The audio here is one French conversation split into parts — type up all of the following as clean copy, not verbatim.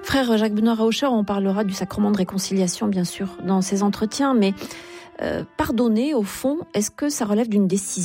Frère Jacques Benoît Rauscher, on parlera du sacrement de réconciliation, bien sûr, dans ces entretiens, mais pardonner, au fond, est-ce que ça relève d'une décision ?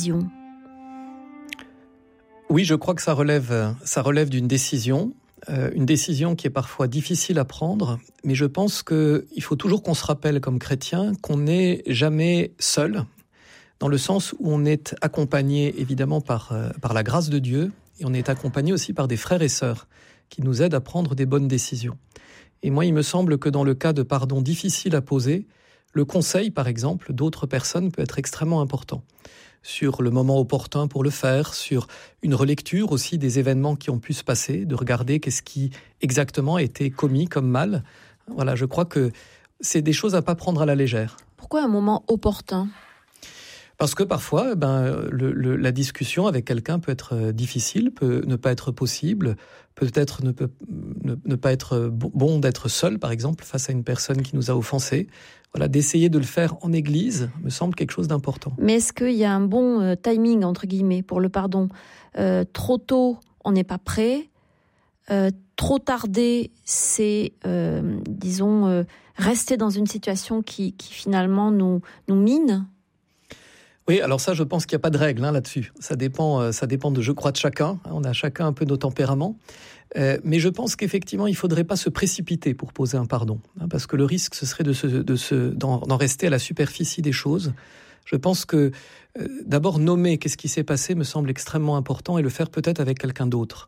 Oui, je crois que ça relève d'une décision. Une décision qui est parfois difficile à prendre, mais je pense qu'il faut toujours qu'on se rappelle comme chrétien qu'on n'est jamais seul, dans le sens où on est accompagné évidemment par la grâce de Dieu, et on est accompagné aussi par des frères et sœurs qui nous aident à prendre des bonnes décisions. Et moi, il me semble que dans le cas de pardon difficile à poser, le conseil, par exemple, d'autres personnes peut être extrêmement important. Sur le moment opportun pour le faire, sur une relecture aussi des événements qui ont pu se passer, de regarder qu'est-ce qui exactement a été commis comme mal. Voilà, je crois que c'est des choses à pas prendre à la légère. Pourquoi un moment opportun ? Parce que parfois, la discussion avec quelqu'un peut être difficile, peut ne pas être possible, peut-être ne pas être bon d'être seul, par exemple, face à une personne qui nous a offensés. Voilà, d'essayer de le faire en église me semble quelque chose d'important. Mais est-ce qu'il y a un bon timing, entre guillemets, pour le pardon ? Trop tôt, on n'est pas prêt. Trop tardé, c'est, rester dans une situation qui finalement nous mine. Oui, alors ça, je pense qu'il n'y a pas de règle là-dessus. Ça dépend je crois, de chacun. On a chacun un peu nos tempéraments. Mais je pense qu'effectivement, il ne faudrait pas se précipiter pour poser un pardon. Parce que le risque, ce serait d'en rester à la superficie des choses. Je pense que d'abord nommer qu'est-ce qui s'est passé me semble extrêmement important et le faire peut-être avec quelqu'un d'autre.